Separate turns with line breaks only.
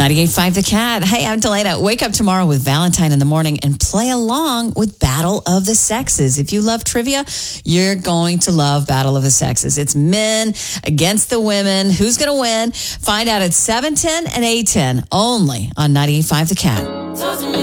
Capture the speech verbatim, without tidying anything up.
ninety-eight point five The Cat. Hey, I'm Delana. Wake up tomorrow with Valentine in the morning and play along with Battle of the Sexes. If you love trivia, you're going to love Battle of the Sexes. It's men against the women. Who's going to win? Find out at seven ten and eight ten only on ninety-eight point five The Cat.